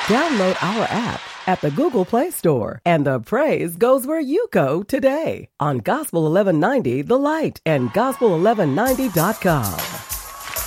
Download our app at the Google Play Store, and the praise goes where you go today on Gospel 1190 The Light and Gospel1190.com.